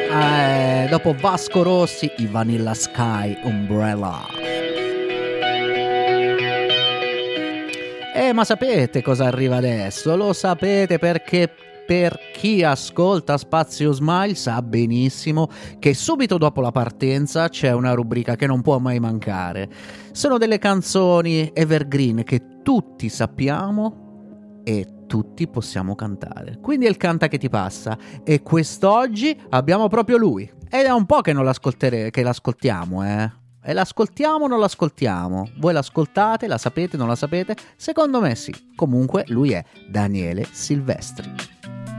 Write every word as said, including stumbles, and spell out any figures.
Eh, dopo Vasco Rossi, i Vanilla Sky, Umbrella. Eh, ma sapete cosa arriva adesso? Lo sapete perché per chi ascolta Spazio Smile sa benissimo che subito dopo la partenza c'è una rubrica che non può mai mancare. Sono delle canzoni evergreen che tutti sappiamo e tutti possiamo cantare. Quindi è il canta che ti passa e quest'oggi abbiamo proprio lui. Ed è un po' che non l'ascoltere- che l'ascoltiamo, eh. E l'ascoltiamo o non l'ascoltiamo? Voi l'ascoltate, la sapete, non la sapete? Secondo me sì. Comunque lui è Daniele Silvestri.